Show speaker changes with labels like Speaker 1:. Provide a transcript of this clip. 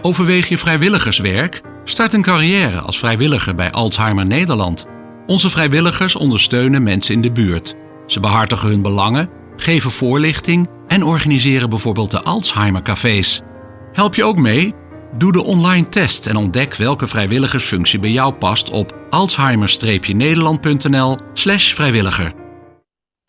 Speaker 1: Overweeg je vrijwilligerswerk? Start een carrière als vrijwilliger bij Alzheimer Nederland. Onze vrijwilligers ondersteunen mensen in de buurt. Ze behartigen hun belangen, geven voorlichting en organiseren bijvoorbeeld de Alzheimer Cafés. Help je ook mee? Doe de online test en ontdek welke vrijwilligersfunctie bij jou past op alzheimer-nederland.nl/vrijwilliger.